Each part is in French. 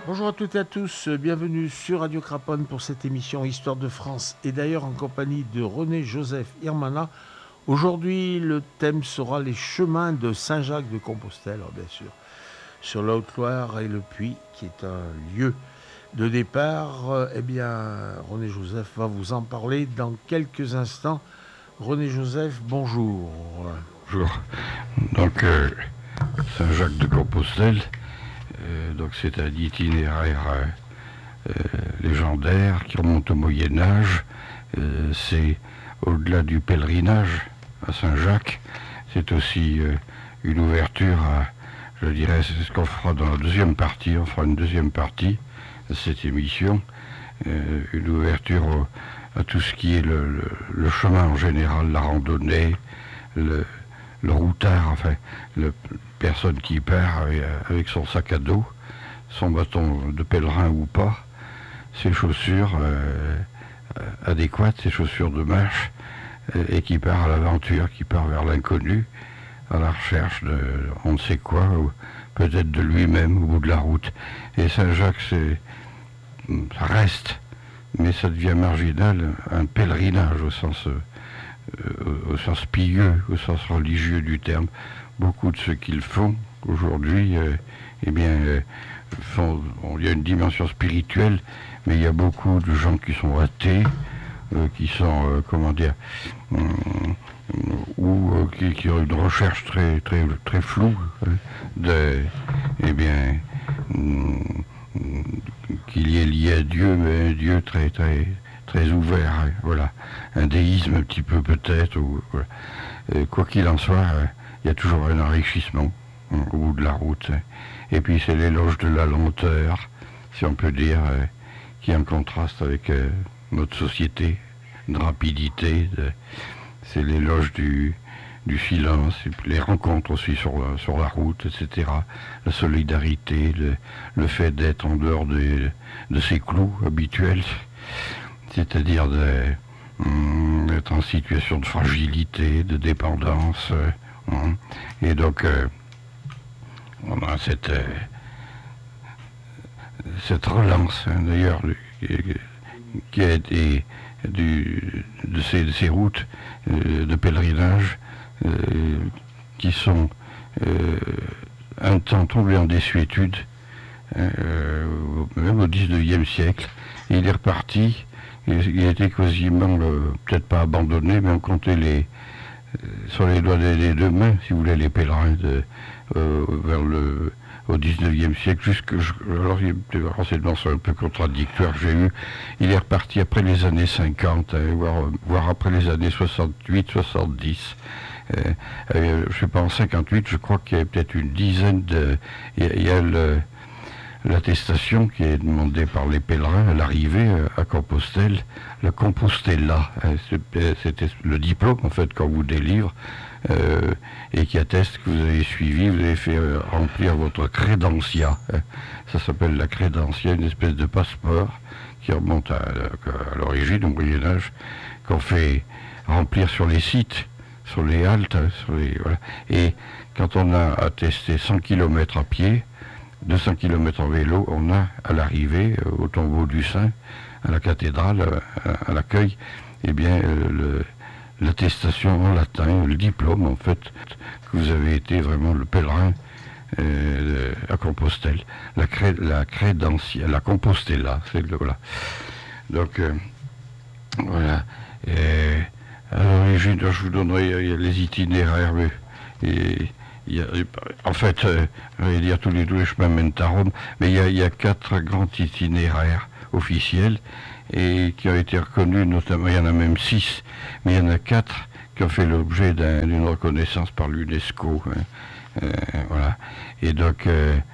Bonjour à toutes et à tous, bienvenue sur Radio Craponne pour cette émission Histoire de France et d'ailleurs en compagnie de René-Joseph Irmana. Aujourd'hui, le thème sera les chemins de Saint-Jacques-de-Compostelle, bien sûr, sur la Haute-Loire et le Puy, qui est un lieu de départ. René-Joseph va vous en parler dans quelques instants. René-Joseph, bonjour. Bonjour. Donc, Saint-Jacques-de-Compostelle, c'est un itinéraire légendaire qui remonte au Moyen-Âge. C'est au-delà du pèlerinage à Saint-Jacques, c'est aussi une ouverture à, je dirais, c'est ce qu'on fera dans la deuxième partie. On fera une deuxième partie de cette émission, une ouverture à tout ce qui est le chemin en général, la randonnée, le routard, enfin, la personne qui part avec son sac à dos, son bâton de pèlerin ou pas, ses chaussures adéquates, ses chaussures de marche, et qui part à l'aventure, qui part vers l'inconnu, à la recherche de on ne sait quoi, ou peut-être de lui-même au bout de la route. Et Saint-Jacques, ça reste, mais ça devient marginal, un pèlerinage au sens pieux, au sens religieux du terme. Beaucoup de ceux qui le font aujourd'hui, il y a une dimension spirituelle, mais il y a beaucoup de gens qui sont athées, qui sont, qui ont une recherche très floue qu'il y ait lié à Dieu, mais un Dieu très ouvert, voilà, un déisme un petit peu peut-être, voilà. Quoi qu'il en soit, il y a toujours un enrichissement au bout de la route, et puis c'est l'éloge de la lenteur, si on peut dire, qui est en contraste avec notre société de rapidité, c'est l'éloge du silence, les rencontres aussi sur la route, etc. La solidarité, le fait d'être en dehors de ses clous habituels, c'est-à-dire d'être en situation de fragilité, de dépendance. Et donc, on a cette relance, d'ailleurs, qui a été de ces routes de pèlerinage qui sont un temps tombés en désuétude, même au XIXe siècle. Et il est reparti. Il a été quasiment, peut-être pas abandonné, mais on comptait sur les doigts des deux mains, si vous voulez, les pèlerins au XIXe siècle, alors les renseignements sont un peu contradictoires que j'ai eu. Il est reparti après les années 50, voire après les années 68, 70. Je sais pas, en 58, je crois qu'il y a peut-être une dizaine il y a l'attestation qui est demandée par les pèlerins à l'arrivée à Compostelle, la Compostela, c'était le diplôme en fait qu'on vous délivre, et qui atteste que vous avez suivi, vous avez fait remplir votre crédentia. Ça s'appelle la crédentia, une espèce de passeport qui remonte à l'origine, au Moyen-Âge, qu'on fait remplir sur les sites, sur les haltes, voilà. Et quand on a attesté 100 km à pied, 200 km en vélo, on a à l'arrivée, au tombeau du Saint, à la cathédrale, à l'accueil, l'attestation en latin, le diplôme en fait, que vous avez été vraiment le pèlerin à Compostelle. La crédentia, la Compostela, voilà. Donc, voilà. Et à l'origine, je vous donnerai les itinéraires, en fait, je vais dire tous les chemins mènent à Rome, mais il y a 4 grands itinéraires officiels et qui ont été reconnus, notamment, il y en a même 6, mais il y en a 4 qui ont fait l'objet d'une reconnaissance par l'UNESCO. Voilà. Et donc,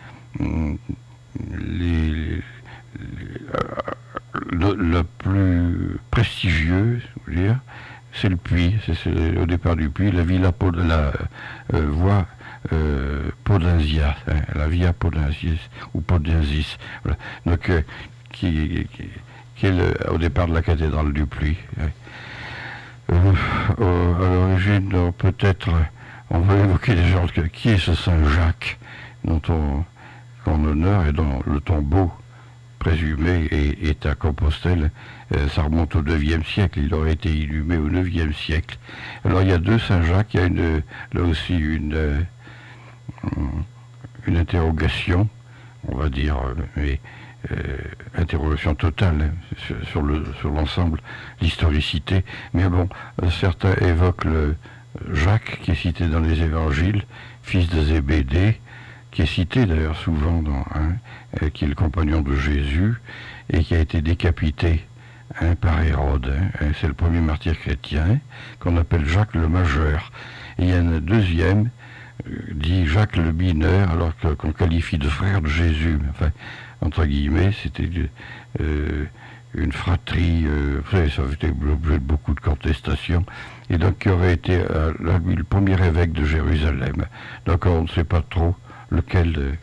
le plus prestigieux, je veux dire, c'est le Puy, c'est au départ du Puy, la voie Podensia, la Via Podensis ou Podensis, voilà. Donc qui est au départ de la cathédrale du Puy. À l'origine, peut-être, on va évoquer les gens qui est ce Saint Jacques dont en honneur, et dont le tombeau présumé est à Compostelle. Ça remonte au IXe siècle, il aurait été inhumé au IXe siècle. Alors il y a deux Saint-Jacques, il y a là aussi une interrogation, on va dire, mais interrogation totale sur l'ensemble, l'historicité. Mais bon, certains évoquent le Jacques, qui est cité dans les évangiles, fils de Zébédée, qui est cité d'ailleurs souvent qui est le compagnon de Jésus, et qui a été décapité par Hérode. C'est le premier martyr chrétien, qu'on appelle Jacques le Majeur. Et il y a un deuxième, dit Jacques le Mineur, alors qu'on qualifie de frère de Jésus. Enfin, entre guillemets, c'était une fratrie, ça avait été l'objet de beaucoup de contestations, et donc qui aurait été le premier évêque de Jérusalem. Donc on ne sait pas trop lequel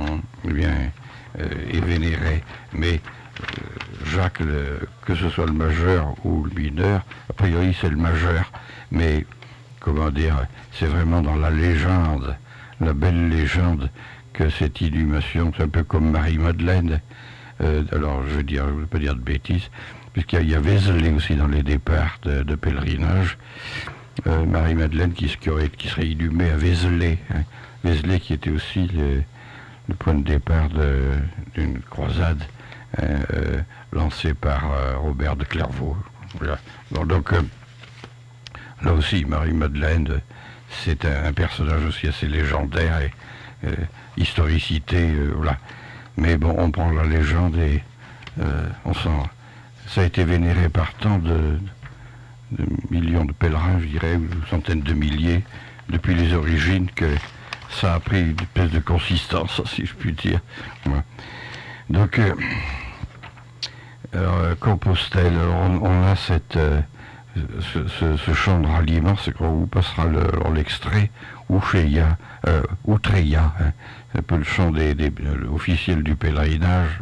est vénéré, mais Jacques, que ce soit le majeur ou le mineur, a priori c'est le majeur, mais comment dire, c'est vraiment dans la légende, la belle légende, que cette inhumation, c'est un peu comme Marie-Madeleine. Alors je ne veux pas dire de bêtises, puisqu'il y a Vézelay aussi dans les départs de pèlerinage. Marie-Madeleine qui serait inhumée à Vézelay. Vézelay qui était aussi le point de départ d'une croisade lancée par Robert de Clairvaux. Voilà. Bon, donc là aussi, Marie-Madeleine, c'est un personnage aussi assez légendaire et historicité, voilà. Mais bon, on prend la légende et ça a été vénéré par tant de millions de pèlerins, je dirais, ou centaines de milliers, depuis les origines, que ça a pris une espèce de consistance, si je puis dire. Voilà. Donc, Compostelle, alors on a ce chant de ralliement, c'est qu'on vous passera l'extrait, Outreya, un peu le chant officiel du pèlerinage.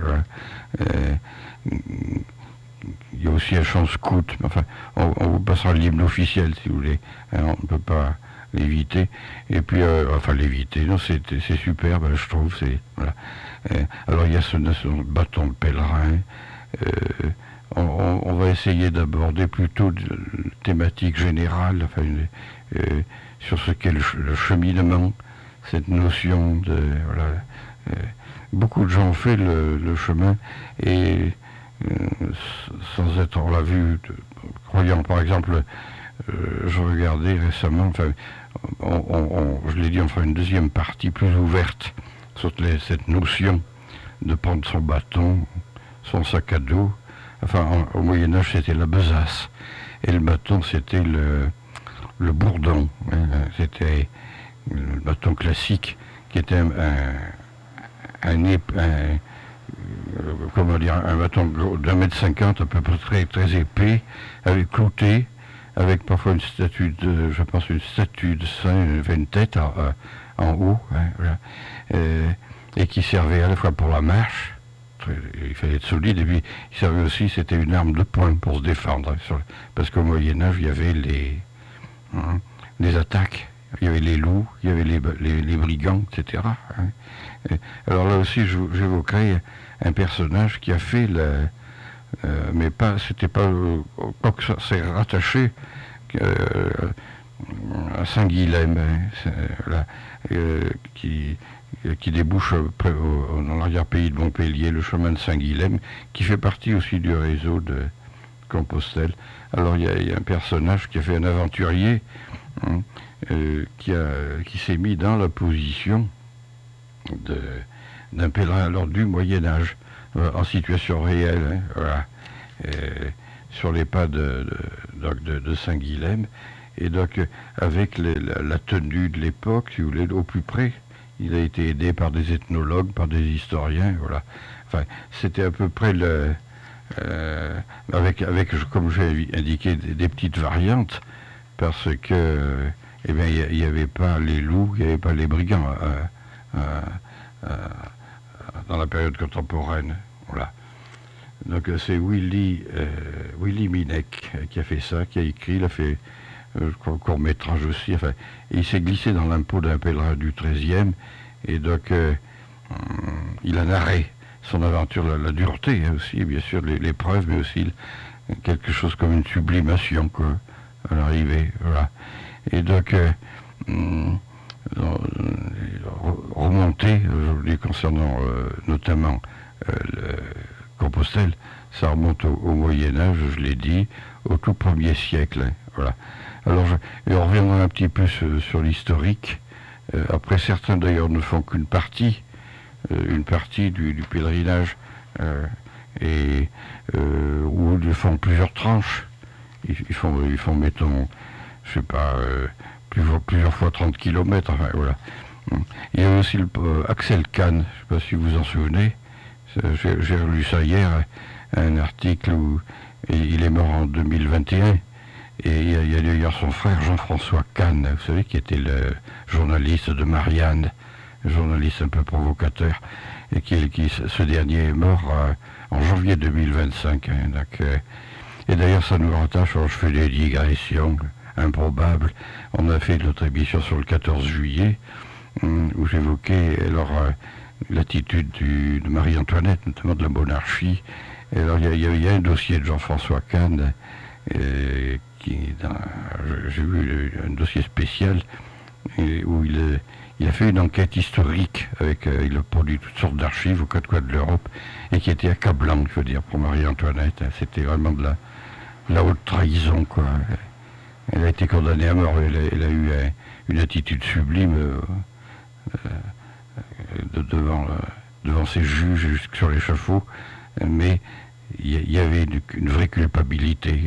Il y a aussi un chant scout, enfin, on vous passera l'hymne officiel si vous voulez, on ne peut pas l'éviter, et puis, enfin l'éviter, non, c'est super, je trouve, voilà. Alors il y a ce bâton de pèlerin, on va essayer d'aborder plutôt de thématique générale, enfin, sur ce qu'est le cheminement, cette notion de... Voilà, beaucoup de gens ont fait le chemin, et sans être en la vue, croyant, par exemple, je regardais récemment, enfin, je l'ai dit, on fera une deuxième partie plus ouverte sur cette notion de prendre son bâton, son sac à dos. Enfin, au Moyen-Âge, c'était la besace. Et le bâton, c'était le bourdon. C'était le bâton classique, qui était comment dire, un bâton d'1,50 m, à peu près très, très épais, avec clouté, avec parfois une statue de saint, une tête en haut, voilà, et qui servait à la fois pour la marche, il fallait être solide, et puis il servait aussi, c'était une arme de poing pour se défendre, parce qu'au Moyen-Âge, il y avait les attaques, il y avait les loups, il y avait les brigands, etc. Alors là aussi, j'évoquerai un personnage qui a fait mais c'était pas, que ça s'est rattaché à Saint-Guilhem, voilà, qui débouche dans l'arrière-pays de Montpellier, le chemin de Saint-Guilhem, qui fait partie aussi du réseau de Compostelle. Alors il y a un personnage qui a fait un aventurier, qui s'est mis dans la position d'un pèlerin alors du Moyen-Âge, en situation réelle, voilà, sur les pas de Saint-Guilhem, et donc avec la tenue de l'époque, si vous voulez, au plus près. Il a été aidé par des ethnologues, par des historiens, voilà. Enfin, c'était à peu près avec comme j'ai indiqué, des petites variantes, parce que, eh bien, il n'y avait pas les loups, il n'y avait pas les brigands dans la période contemporaine, voilà. Donc c'est Willy Minek qui a fait ça, qui a écrit, il a fait court-métrage aussi, enfin, il s'est glissé dans l'impôt d'un pèlerin du XIIIe, et donc il a narré son aventure, la dureté aussi, bien sûr, l'épreuve, mais aussi quelque chose comme une sublimation, quoi, à l'arrivée, voilà. Et donc, remonter, aujourd'hui, concernant notamment le Compostelle, ça remonte au Moyen-Âge, je l'ai dit, au tout premier siècle, hein, voilà. Alors, et on reviendra un petit peu sur l'historique. Après, certains d'ailleurs ne font qu'une partie, une partie du pèlerinage, où ils font plusieurs tranches. Ils font mettons, je sais pas, plusieurs fois 30 kilomètres, enfin voilà. Il y a aussi Axel Kahn, je ne sais pas si vous vous en souvenez, j'ai relu ça hier, un article où il est mort en 2021, et il y a d'ailleurs son frère Jean-François Kahn, vous savez, qui était le journaliste de Marianne, un journaliste un peu provocateur, et ce dernier est mort en janvier 2025. Hein, donc, et d'ailleurs, ça nous rattache, alors je fais des digressions improbables. On a fait notre émission sur le 14 juillet, où j'évoquais l'attitude de Marie-Antoinette, notamment de la monarchie. Et alors, il y a un dossier de Jean-François Kahn, j'ai vu un dossier spécial, où il a fait une enquête historique il a produit toutes sortes d'archives aux quatre coins de l'Europe et qui était accablant, je veux dire, pour Marie-Antoinette. C'était vraiment de la haute trahison, quoi. Elle a été condamnée à mort. Elle a eu une attitude sublime devant ses juges jusque sur l'échafaud, mais il y avait une vraie culpabilité.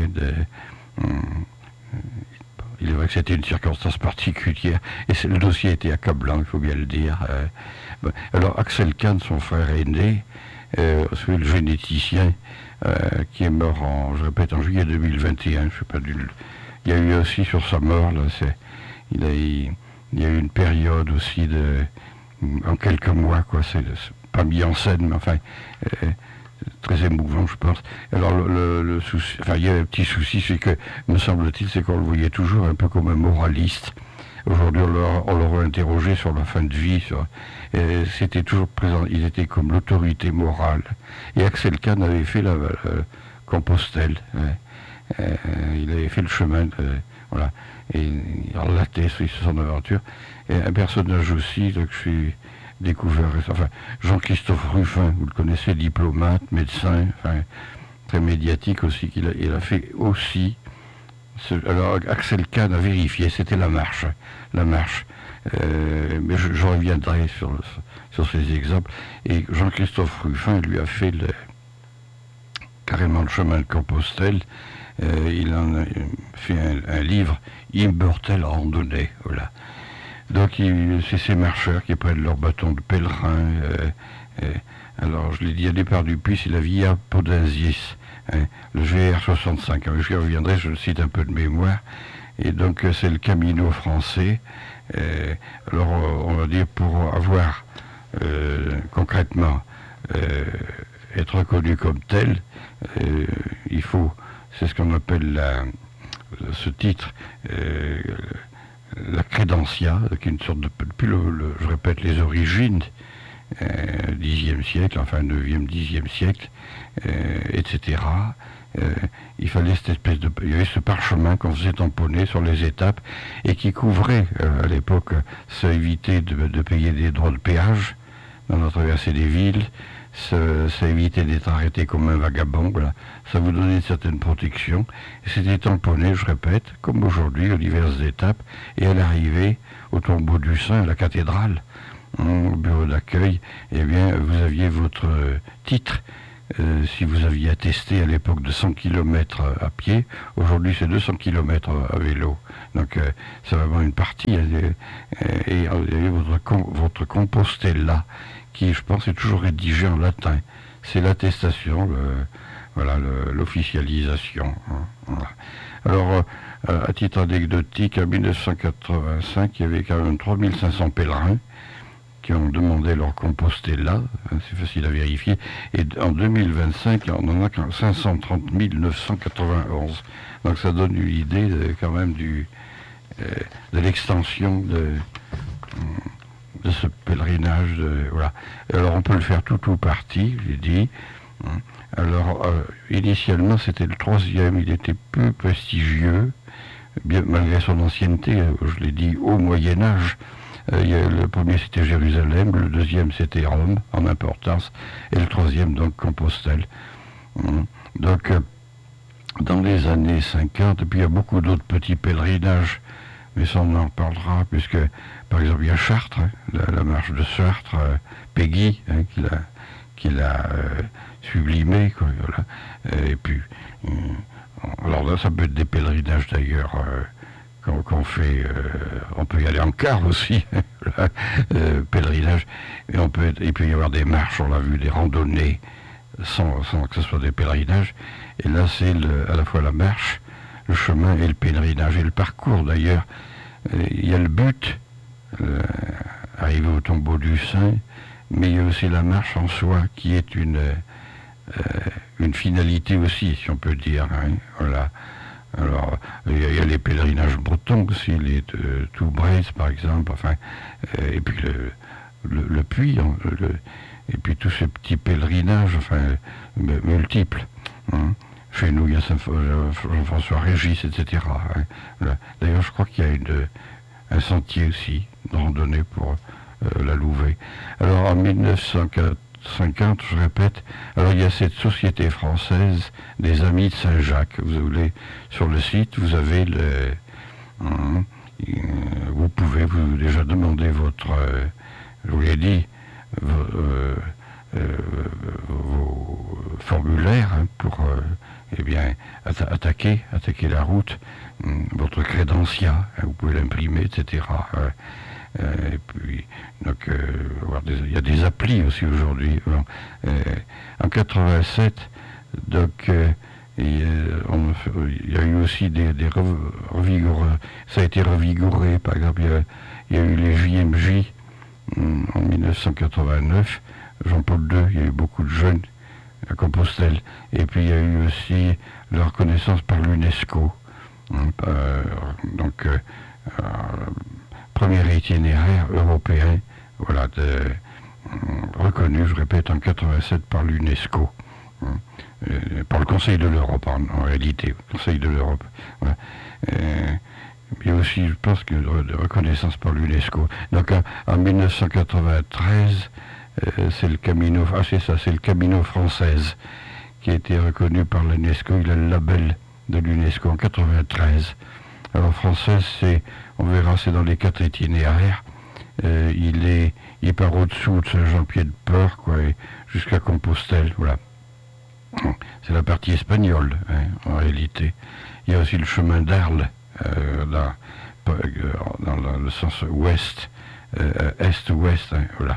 Il est vrai que c'était une circonstance particulière, et le dossier était accablant, il faut bien le dire. Alors Axel Kahn, son frère aîné, le généticien, qui est mort en juillet 2021, je sais pas, il y a eu aussi sur sa mort, là, il y a eu une période aussi en quelques mois, quoi, c'est pas mis en scène, mais enfin, très émouvant, je pense. Alors, le souci, enfin, il y a un petit souci, c'est que, me semble-t-il, c'est qu'on le voyait toujours un peu comme un moraliste. Aujourd'hui, on l'aurait interrogé sur la fin de vie. C'était toujours présent. Il était comme l'autorité morale. Et Axel Kahn avait fait la Compostelle. Il avait fait le chemin. Voilà. Et il relatait son aventure. Et un personnage aussi, que je suis découvert, enfin, Jean-Christophe Ruffin, vous le connaissez, diplomate, médecin, enfin, très médiatique aussi, il a fait aussi. Alors Axel Kahn a vérifié, c'était la marche, mais je reviendrai sur ces exemples. Et Jean-Christophe Ruffin lui a fait carrément le chemin de Compostelle. Il en a fait un livre, Immortel randonnée, voilà. Donc c'est ces marcheurs qui prennent leur bâton de pèlerin. Alors je l'ai dit, à départ du puits, c'est la Via Podensis, hein, le GR65. Alors, j'y reviendrai, je le cite un peu de mémoire. Et donc c'est le Camino français. Alors on va dire, pour avoir concrètement être reconnu comme tel, il faut, c'est ce qu'on appelle ce titre, la crédentia, qui est une sorte depuis je répète, les origines, 10e siècle, enfin 9e, 10e siècle, etc. Il fallait il y avait ce parchemin qu'on faisait tamponner sur les étapes et qui couvrait, à l'époque, ça évitait de payer des droits de péage dans la traversée des villes, ça évitait d'être arrêté comme un vagabond, voilà. Ça vous donnait une certaine protection. C'était tamponné, je répète, comme aujourd'hui, aux diverses étapes, et à l'arrivée au tombeau du Saint, à la cathédrale, au bureau d'accueil, eh bien, vous aviez votre titre. Si vous aviez attesté à l'époque de 100 km à pied, aujourd'hui c'est 200 km à vélo. Donc c'est vraiment une partie. Et vous avez votre Compostella, qui je pense est toujours rédigé en latin. C'est l'attestation, l'officialisation. Hein, voilà. Alors, à titre anecdotique, en 1985, il y avait quand même 3500 pèlerins qui ont demandé leur Compostella, c'est facile à vérifier, et en 2025, on en a 530 991. Donc ça donne une idée quand même de l'extension de ce pèlerinage. Voilà. Alors on peut le faire tout ou partie, j'ai dit. Alors initialement c'était le 3e, il était peu prestigieux, bien, malgré son ancienneté, je l'ai dit, au Moyen-Âge. Le premier c'était Jérusalem, le 2e c'était Rome en importance, et le 3e donc Compostelle. Donc dans les années 50, et puis il y a beaucoup d'autres petits pèlerinages, mais ça on en reparlera, puisque par exemple il y a Chartres, la marche de Chartres, Péguy, qui l'a sublimé, quoi, voilà. Et puis, alors là ça peut être des pèlerinages d'ailleurs, qu'on fait, on peut y aller en car aussi, pèlerinage, et il peut y avoir des marches, on l'a vu, des randonnées, sans que ce soit des pèlerinages, et là c'est à la fois la marche, le chemin et le pèlerinage, et le parcours d'ailleurs. Il y a le but, arriver au tombeau du saint, mais il y a aussi la marche en soi, qui est une finalité aussi, si on peut dire, hein, voilà. Alors, il y a les pèlerinages bretons aussi, les Toubreuse par exemple, enfin, et puis le Puy, et puis tous ces petits pèlerinages, enfin, multiples. Hein. Chez nous, il y a Jean-François Régis, etc. Hein. Voilà. D'ailleurs, je crois qu'il y a un sentier aussi, de randonnée pour la Louvet. Alors, en 1950, je répète, alors il y a cette société française des Amis de Saint-Jacques. Vous voulez, sur le site, vous avez vous pouvez vous déjà demander votre, je vous l'ai dit, vos formulaires, hein, pour eh bien, attaquer la route, votre crédentiat, hein, vous pouvez l'imprimer, etc. Et puis, donc, il y a des applis aussi aujourd'hui. En 87, donc, il y a eu aussi des ça a été revigoré. Par exemple, il y a eu les JMJ en 1989. Jean-Paul II, il y a eu beaucoup de jeunes à Compostelle. Et puis il y a eu aussi la reconnaissance par l'UNESCO. Donc, premier itinéraire européen, voilà, reconnu, je répète, en 87 par l'UNESCO. Par le Conseil de l'Europe, en réalité, le Conseil de l'Europe. Voilà. Il y a aussi, je pense, de reconnaissance par l'UNESCO. Donc en 1993, c'est le Camino, c'est le Camino française qui a été reconnu par l'UNESCO. Il a le label de l'UNESCO en 93. Alors française, on verra, c'est dans les 4 itinéraires. Il part au-dessous de Saint-Jean-Pied-de-Port, quoi, jusqu'à Compostelle, voilà. C'est la partie espagnole, hein, en réalité. Il y a aussi le chemin d'Arles, dans le sens ouest, est-ouest, hein, voilà.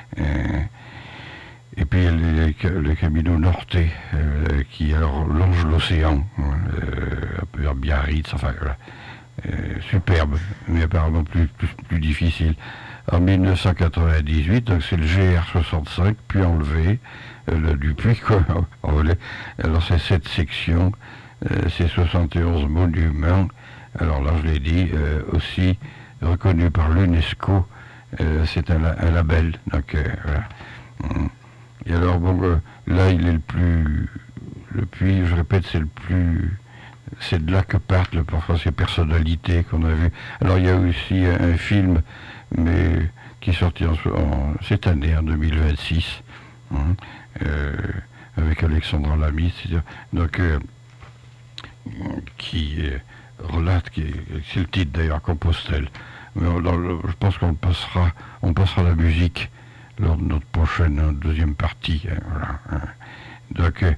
Et puis le Camino Norte, qui alors longe l'océan, un peu vers Biarritz, enfin voilà. Superbe, mais apparemment plus difficile. En 1998, donc c'est le GR65, puis enlevé, du puits, quoi, enlevé. Alors c'est 7 sections, c'est 71 monuments. Alors là, je l'ai dit, aussi reconnu par l'UNESCO, c'est un label. Donc voilà. Et alors bon, là il est le puits, je répète, c'est de là que partent parfois ces personnalités qu'on a vues. Alors il y a aussi un film, mais qui est sorti cette année, en 2026, avec Alexandra Lamy, donc qui relate, c'est le titre d'ailleurs, Compostelle. Mais je pense qu'on passera la musique lors de notre prochaine deuxième partie. Hein, voilà, hein. Donc là,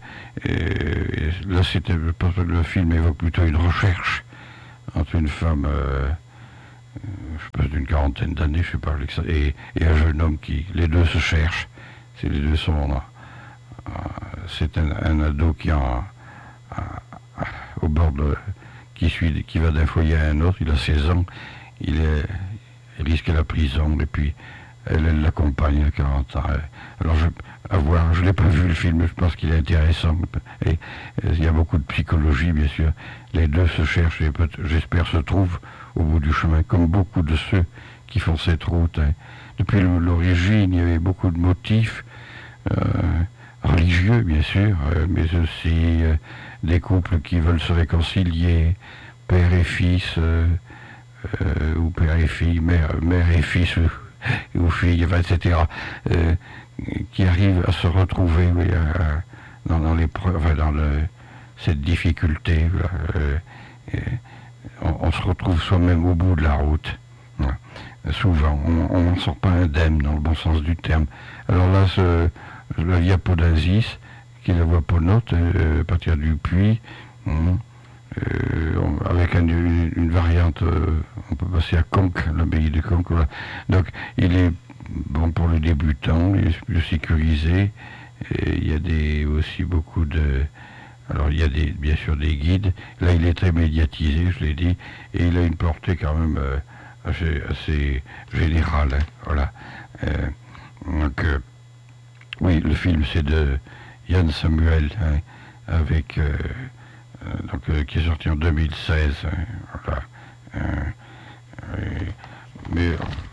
je pense que le film évoque plutôt une recherche entre une femme, je pense d'une quarantaine d'années, je sais pas, et un jeune homme les deux se cherchent. Les deux sont, c'est un ado qui au bord qui va d'un foyer à un autre. Il a 16 ans, il risque la prison, et puis elle l'accompagne à 40 ans. Alors je l'ai pas vu le film, je pense qu'il est intéressant. Et il y a beaucoup de psychologie, bien sûr. Les deux se cherchent et j'espère se trouvent au bout du chemin, comme beaucoup de ceux qui font cette route. Hein. depuis l'origine, il y avait beaucoup de motifs religieux, bien sûr, mais aussi des couples qui veulent se réconcilier, père et fils, ou père et fille, mère et fils, ou fille, etc., qui arrivent à se retrouver, oui, dans l'épreuve, cette difficulté. On se retrouve soi-même au bout de la route. Voilà. Souvent, on n'en sort pas indemne dans le bon sens du terme. Alors là, la Via Podensis, qui est la voie Ponote, à partir du puits, avec une variante, on peut passer à Conques, l'abbaye de Conques. Voilà. Donc, il est bon pour le débutant, il est plus sécurisé. Et il y a aussi beaucoup de... Alors, il y a bien sûr des guides. Là, il est très médiatisé, je l'ai dit, et il a une portée quand même assez générale. Hein, voilà. Donc, oui, le film, c'est de Yann Samuel, hein, avec... qui est sorti en 2016. Hein, voilà. Mais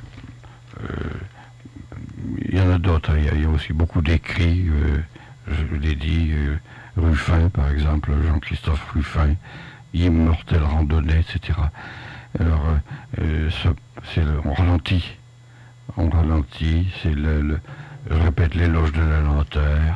il y en a d'autres. Hein, il y a aussi beaucoup d'écrits, je l'ai dit, Ruffin, par exemple, Jean-Christophe Ruffin, Immortel Randonnée, etc. Alors, on ralentit, c'est je répète, l'éloge de la lenteur,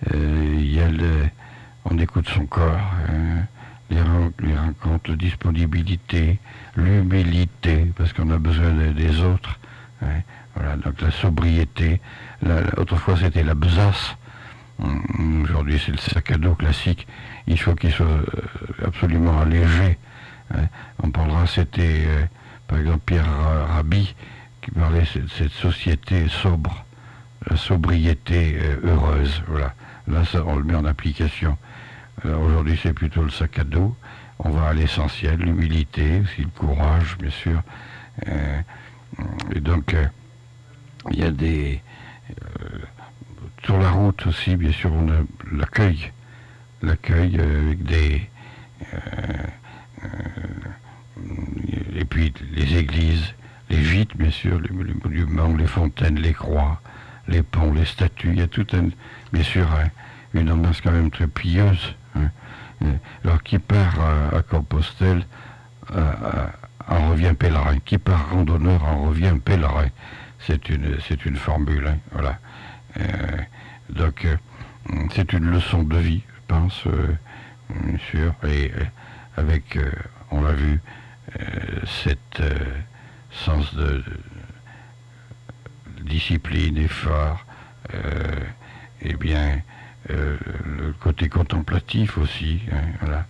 on écoute son corps, les rencontres, la disponibilité, l'humilité, parce qu'on a besoin des autres, hein, voilà, donc la sobriété, autrefois c'était la besace. Aujourd'hui, c'est le sac à dos classique. Il faut qu'il soit absolument allégé. Hein. On parlera, c'était par exemple Pierre Rabhi qui parlait de cette société sobre, la sobriété heureuse. Voilà. Là, ça, on le met en application. Aujourd'hui, c'est plutôt le sac à dos. On va à l'essentiel, l'humilité, aussi le courage, bien sûr. Et donc, il y a des... sur la route aussi, bien sûr, on a l'accueil avec et puis les églises, les gîtes, bien sûr, les monuments, les fontaines, les croix, les ponts, les statues. Il y a tout bien sûr, une ambiance quand même très pieuse. Hein. Alors, qui part à Compostelle en revient pèlerin. Qui part randonneur en revient pèlerin. C'est une formule. Hein, voilà. Donc, c'est une leçon de vie, je pense, bien sûr, et avec, on l'a vu, cet sens de discipline, effort, et bien, le côté contemplatif aussi, hein, voilà,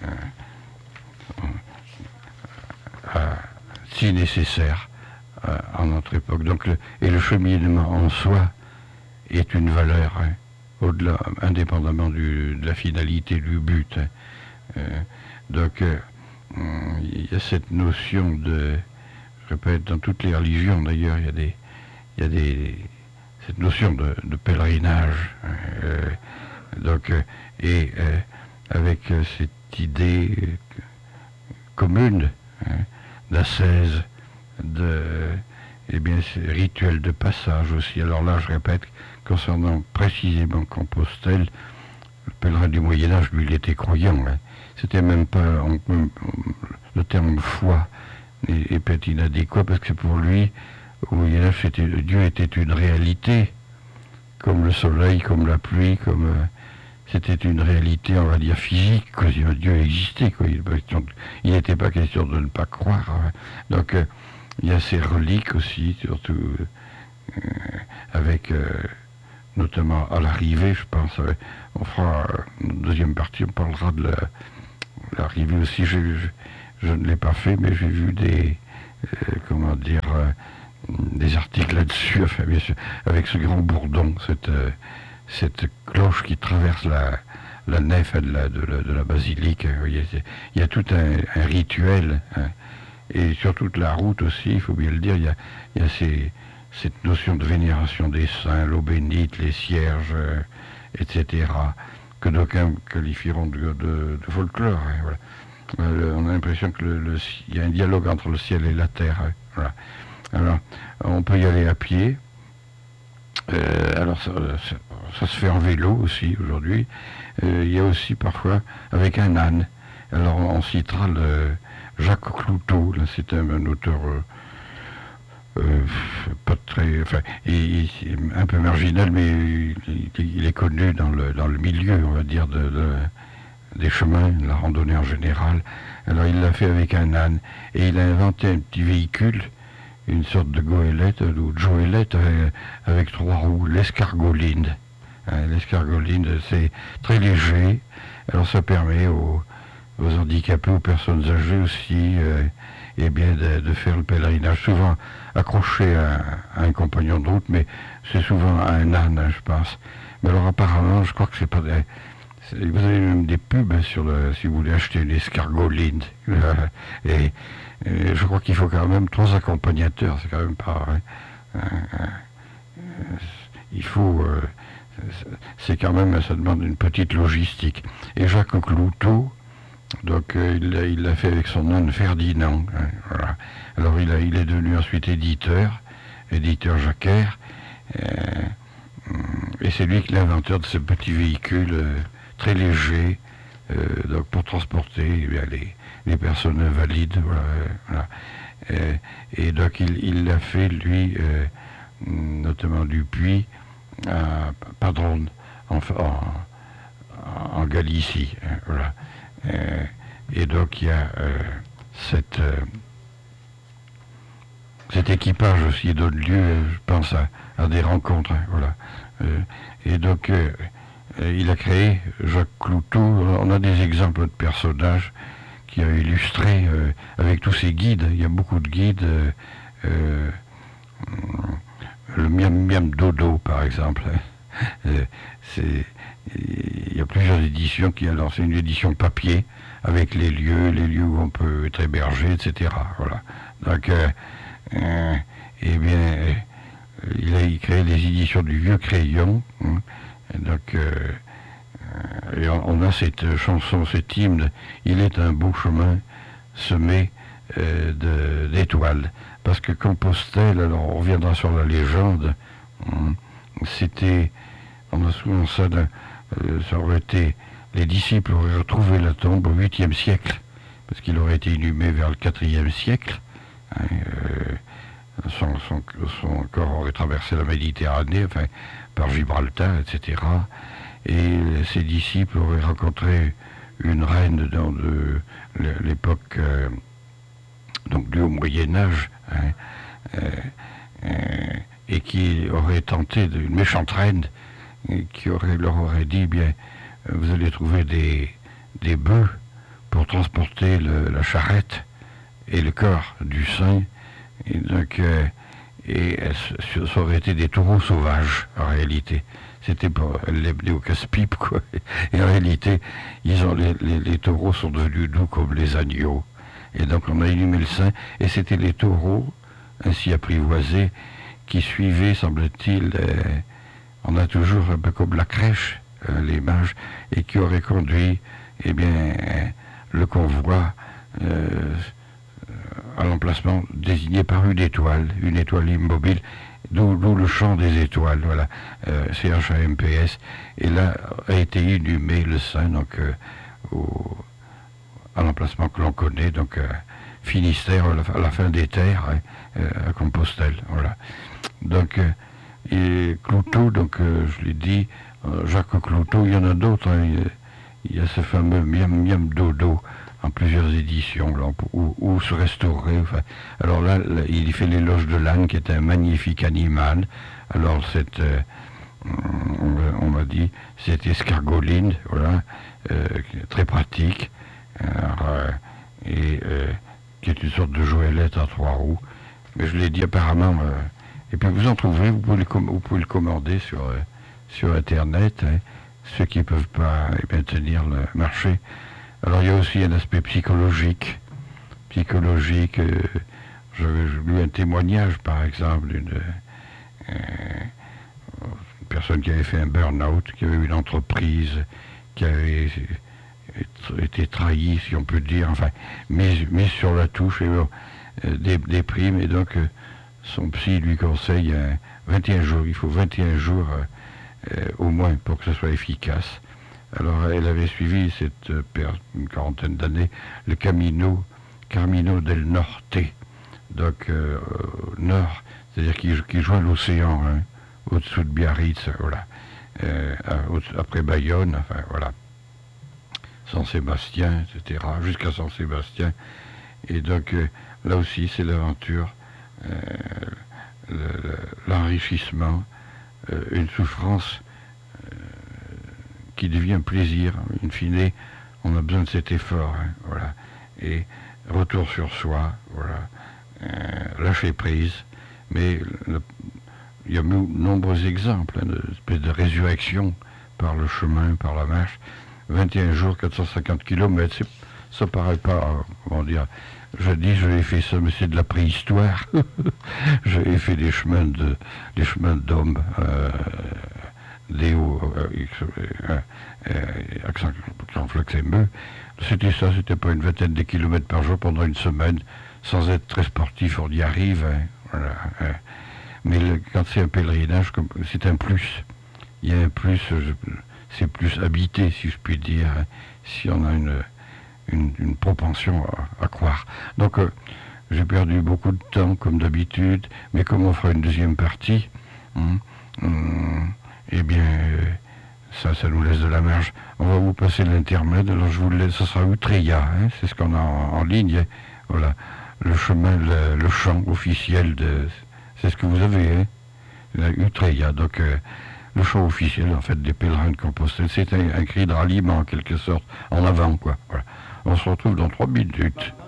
si nécessaire en notre époque. Donc, le cheminement en soi est une valeur, hein, au-delà, indépendamment de la finalité, du but. Hein. Donc, il y a cette notion de, je répète, dans toutes les religions d'ailleurs, il y a cette notion de pèlerinage. Donc, avec cette idée commune, hein, d'ascèse, ces rituels de passage aussi. Alors là, je répète, concernant précisément Compostelle, le pèlerin du Moyen-Âge, lui, il était croyant. Hein. C'était même pas... le terme foi est peut-être inadéquat, parce que pour lui, au Moyen-Âge, Dieu était une réalité, comme le soleil, comme la pluie, c'était une réalité, on va dire, physique, quoi. Dieu existait, quoi. Il n'était pas question de ne pas croire. Hein. Donc, il y a ces reliques aussi, surtout avec, notamment à l'arrivée, je pense. On fera une deuxième partie, on parlera de l'arrivée aussi. Je ne l'ai pas fait, mais j'ai vu des articles là-dessus, enfin, bien sûr, avec ce grand bourdon, cette cloche qui traverse la nef de la basilique. Il y a tout un rituel, hein. Et sur toute la route aussi, il faut bien le dire, il y a cette notion de vénération des saints, l'eau bénite, les cierges, etc., que d'aucuns qualifieront de folklore. Hein, voilà. On a l'impression qu'il y a un dialogue entre le ciel et la terre. Hein, voilà. Alors, on peut y aller à pied. Alors, ça se fait en vélo aussi aujourd'hui. Il y a aussi parfois avec un âne. Alors, on citera Jacques Cloutot. Là, c'est un auteur pas très, enfin, un peu marginal, mais il est connu dans le milieu, on va dire, des chemins, de la randonnée en général. Alors il l'a fait avec un âne, et il a inventé un petit véhicule, une sorte de goélette ou de joëlette avec 3 roues, l'escargoline. L'escargoline, c'est très léger, alors ça permet aux handicapés, aux personnes âgées aussi, et bien de faire le pèlerinage, souvent accroché à un compagnon de route, mais c'est souvent à un âne, je pense. Mais alors apparemment, je crois que c'est pas des... Vous avez même des pubs si vous voulez acheter une escargoline. Et je crois qu'il faut quand même 3 accompagnateurs, c'est quand même pas... il faut... c'est quand même... Ça demande une petite logistique. Et Jacques Cloutot, donc il l'a fait avec son âne Ferdinand. Voilà. Alors il est devenu ensuite éditeur Jacquer. Et c'est lui qui est l'inventeur de ce petit véhicule très léger, donc pour transporter les personnes invalides. Voilà. Et donc il l'a fait, lui, notamment du Puy, à Padrone, en Galicie. Voilà. Et donc il y a cet équipage aussi donne lieu, je pense, à des rencontres. Voilà. Et donc il a créé, Jacques Cloutot, on a des exemples de personnages qui a illustré avec tous ces guides. Il y a beaucoup de guides. Le Miam Miam Dodo, par exemple. Il y a plusieurs éditions alors c'est une édition papier avec les lieux où on peut être hébergé, etc. Voilà. Donc, eh bien, il a créé les éditions du Vieux Crayon. Donc, et on a cette chanson, cet hymne, il est un beau chemin semé d'étoiles. Parce que Compostelle, alors on reviendra sur la légende, on a souvent ça, ça aurait été, les disciples auraient retrouvé la tombe au 8e siècle, parce qu'il aurait été inhumé vers le 4e siècle. Son corps aurait traversé la Méditerranée, enfin, par Gibraltar, etc. Et ses disciples auraient rencontré une reine dans l'époque donc du Haut Moyen-Âge, et qui aurait tenté une méchante reine, qui leur aurait dit, bien, vous allez trouver des bœufs pour transporter la charrette et le corps du saint. Et donc, ça aurait été des taureaux sauvages, en réalité. C'était pour les au casse-pipe, quoi. Et en réalité, les taureaux sont devenus doux comme les agneaux. Et donc, on a inhumé le saint, et c'était les taureaux, ainsi apprivoisés, qui suivaient, semble-t-il, on a toujours un peu comme la crèche, les mages, et qui auraient conduit, eh bien, le convoi à l'emplacement désigné par une étoile immobile, d'où le chant des étoiles, voilà, CHAMPS, et là a été inhumé le saint, donc à l'emplacement que l'on connaît, donc Finistère, à la fin des terres, à Compostelle, voilà. Donc, et Cloutot, donc je l'ai dit, Jacques Cloutot, il y en a d'autres, il y a ce fameux Miam Miam Dodo, en plusieurs éditions, là, ou se restaurer. Enfin, alors là, il fait l'éloge de l'âne, qui est un magnifique animal. Alors, on m'a dit, cette escargoline, voilà, très pratique, qui est une sorte de joëlette à 3 roues. Mais je l'ai dit apparemment, et puis vous en trouverez, vous pouvez le commander sur Internet, hein, ceux qui ne peuvent pas tenir le marché. Alors il y a aussi un aspect psychologique. J'ai lu un témoignage, par exemple, d'une personne qui avait fait un burn-out, qui avait eu une entreprise, qui avait été trahie, si on peut dire, enfin, mise sur la touche, et des primes, et donc son psy lui conseille 21 jours. Il faut 21 jours au moins pour que ce soit efficace. Alors elle avait suivi une quarantaine d'années le Camino del Norte, donc nord, c'est-à-dire qui joint l'océan, hein, au-dessous de Biarritz, voilà, après Bayonne, enfin voilà, San Sébastien, etc., jusqu'à San Sébastien. Et donc là aussi c'est l'aventure, l'enrichissement, une souffrance qui devient plaisir. In fine, on a besoin de cet effort, hein, voilà. Et retour sur soi, voilà, lâcher prise. Mais il y a de nombreux exemples, hein, d'espèces de résurrection par le chemin, par la marche. 21 jours, 450 km, ça paraît pas, comment dire, jadis j'ai fait ça, mais c'est de la préhistoire. J'ai fait des chemins d'hommes, accent flaxémeux. C'était ça, c'était pas une vingtaine de kilomètres par jour pendant une semaine, sans être très sportif, on y arrive, hein, voilà, hein. Mais quand c'est un pèlerinage, c'est un plus. Il y a un plus, c'est plus habité, si je puis dire, hein, si on a une propension à croire. Donc, j'ai perdu beaucoup de temps, comme d'habitude, mais comme on fera une deuxième partie, eh bien, ça nous laisse de la marge. On va vous passer l'intermède, alors je vous le laisse, ça sera Utreya, hein, c'est ce qu'on a en ligne, hein, voilà, le chemin, le chant officiel c'est ce que vous avez, hein, Utreya, donc le chant officiel, en fait, des pèlerins de Compostelle, c'est un cri de ralliement, en quelque sorte, en avant, quoi, voilà. On se retrouve dans 3 minutes.